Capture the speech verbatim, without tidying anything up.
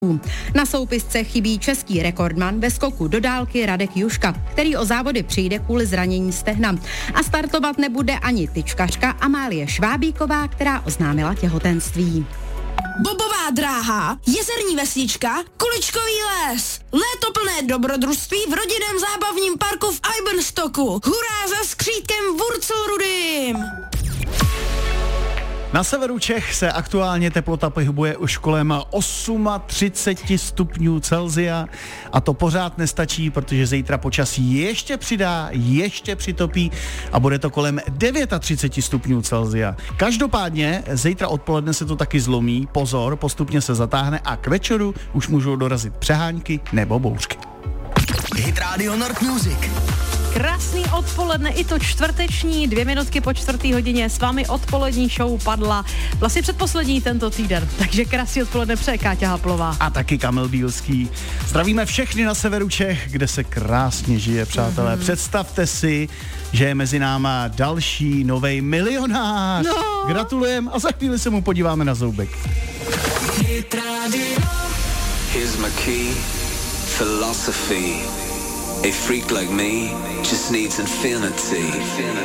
Na soupisce chybí český rekordman ve skoku do dálky Radek Juška, který o závody přijde kvůli zranění stehna. A startovat nebude ani tyčkařka Amálie Švábíková, která oznámila těhotenství. Bobová dráha, jezerní vesnička, kuličkový les, léto plné dobrodružství v rodinném zábavním parku v Eibenstocku. Hurá za skřítkem Wurzelrudym! Na severu Čech se aktuálně teplota pohybuje už kolem třicet osm stupňů Celsia a to pořád nestačí, protože zítra počasí ještě přidá, ještě přitopí a bude to kolem třicet devět stupňů Celsia. Každopádně zítra odpoledne se to taky zlomí, pozor, postupně se zatáhne a k večeru už můžou dorazit přehánky nebo bouřky. Hit Radio Nord Music. Krásný odpoledne, i to čtvrteční, dvě minutky po čtvrtý hodině, s vámi odpolední show padla vlastně předposlední tento týden, takže krásný odpoledne přeje Káťa Haplová. A taky Kamil Bílský. Zdravíme všechny na severu Čech, kde se krásně žije, přátelé. Mm-hmm. Představte si, že je mezi náma další novej milionář. No. Gratulujeme a za chvíli se mu podíváme na zoubek. Hit Radio. Here's my key, philosophy. A freak like me just needs infinity.